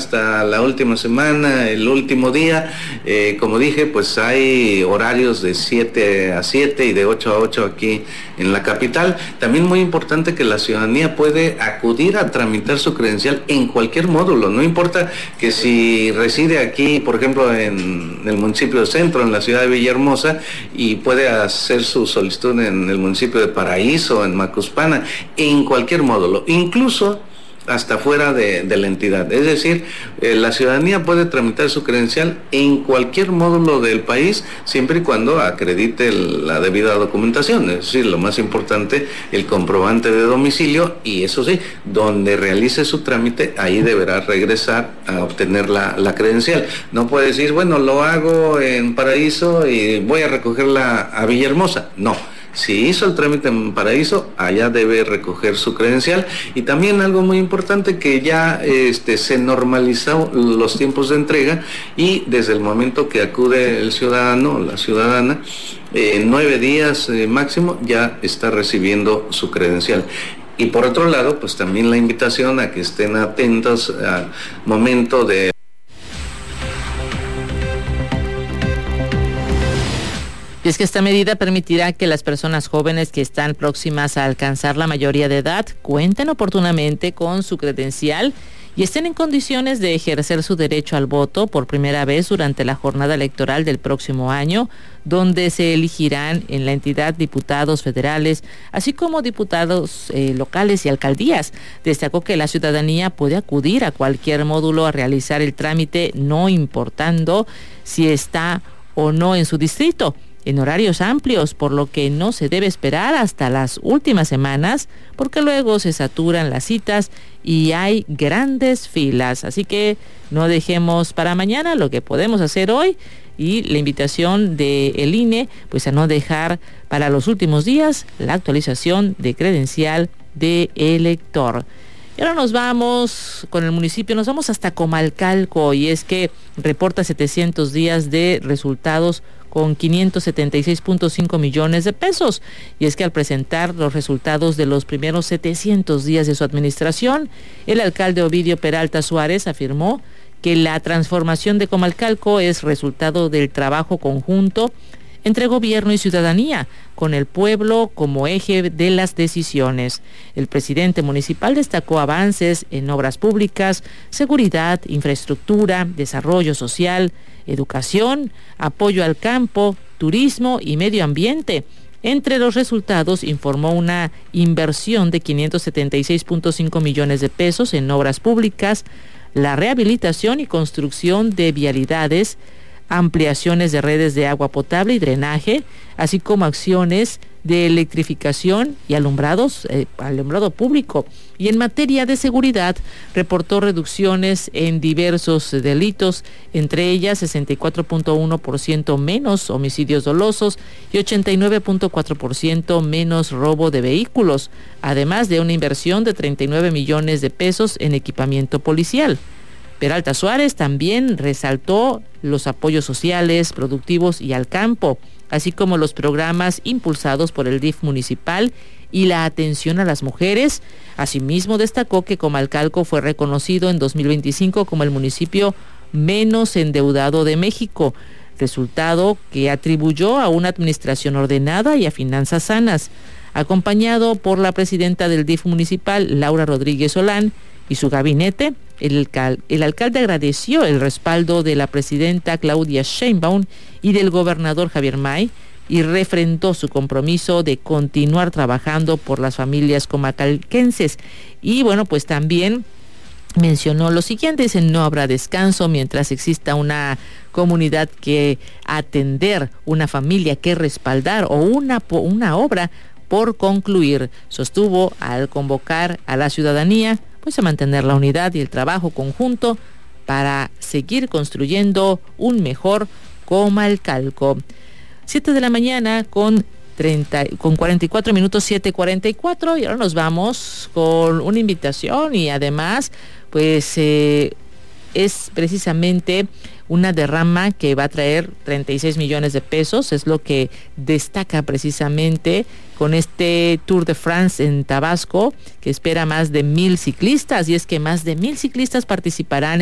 hasta la última semana, el último día. Como dije, pues hay horarios de 7 a 7 y de 8 a 8 aquí en la capital. También muy importante que la ciudadanía puede acudir a tramitar su credencial en cualquier módulo, no importa que si reside aquí, por ejemplo, en el municipio de Centro, en la ciudad de Villahermosa, y puede hacer su solicitud en el municipio de Paraíso, en Macuspana, en cualquier módulo, incluso hasta fuera de la entidad. Es decir, la ciudadanía puede tramitar su credencial en cualquier módulo del país, siempre y cuando acredite la debida documentación, es decir, lo más importante, el comprobante de domicilio, y eso sí, donde realice su trámite, ahí deberá regresar a obtener la credencial. No puede decir, bueno, lo hago en Paraíso y voy a recogerla a Villahermosa. No. Si hizo el trámite en Paraíso, allá debe recoger su credencial. Y también algo muy importante, que ya se normalizó los tiempos de entrega, y desde el momento que acude el ciudadano o la ciudadana, 9 días máximo, ya está recibiendo su credencial. Y por otro lado, pues también la invitación a que estén atentos al momento de... Y es que esta medida permitirá que las personas jóvenes que están próximas a alcanzar la mayoría de edad cuenten oportunamente con su credencial y estén en condiciones de ejercer su derecho al voto por primera vez durante la jornada electoral del próximo año, donde se elegirán en la entidad diputados federales, así como diputados locales y alcaldías. Destacó que la ciudadanía puede acudir a cualquier módulo a realizar el trámite, no importando si está o no en su distrito, en horarios amplios, por lo que no se debe esperar hasta las últimas semanas, porque luego se saturan las citas y hay grandes filas. Así que no dejemos para mañana lo que podemos hacer hoy, y la invitación del INE, pues a no dejar para los últimos días la actualización de credencial de elector. Y ahora nos vamos con el municipio, nos vamos hasta Comalcalco, y es que reporta 700 días de resultados con 576.5 millones de pesos. Y es que al presentar los resultados de los primeros 700 días de su administración, el alcalde Ovidio Peralta Suárez afirmó que la transformación de Comalcalco es resultado del trabajo conjunto entre gobierno y ciudadanía, con el pueblo como eje de las decisiones. El presidente municipal destacó avances en obras públicas, seguridad, infraestructura, desarrollo social, educación, apoyo al campo, turismo y medio ambiente. Entre los resultados, informó una inversión de 576.5 millones de pesos en obras públicas, la rehabilitación y construcción de vialidades, ampliaciones de redes de agua potable y drenaje, así como acciones de electrificación y alumbrado público. Y en materia de seguridad, reportó reducciones en diversos delitos, entre ellas 64.1% menos homicidios dolosos y 89.4% menos robo de vehículos, además de una inversión de 39 millones de pesos en equipamiento policial. Peralta Suárez también resaltó los apoyos sociales, productivos y al campo, así como los programas impulsados por el DIF municipal y la atención a las mujeres. Asimismo, destacó que Comalcalco fue reconocido en 2025 como el municipio menos endeudado de México, resultado que atribuyó a una administración ordenada y a finanzas sanas. Acompañado por la presidenta del DIF municipal, Laura Rodríguez Solán, y su gabinete, el alcalde agradeció el respaldo de la presidenta Claudia Sheinbaum y del gobernador Javier May, y refrendó su compromiso de continuar trabajando por las familias comalcalquenses. Y bueno, pues también mencionó lo siguiente: dice, no habrá descanso mientras exista una comunidad que atender, una familia que respaldar o una obra por concluir. Sostuvo al convocar a la ciudadanía pues a mantener la unidad y el trabajo conjunto para seguir construyendo un mejor Comalcalco. 7 de la mañana con 44 minutos, 7:44, y ahora nos vamos con una invitación, y además pues es precisamente una derrama que va a traer 36 millones de pesos, es lo que destaca precisamente con este Tour de France en Tabasco, que espera más de 1,000 ciclistas, y es que más de 1,000 ciclistas participarán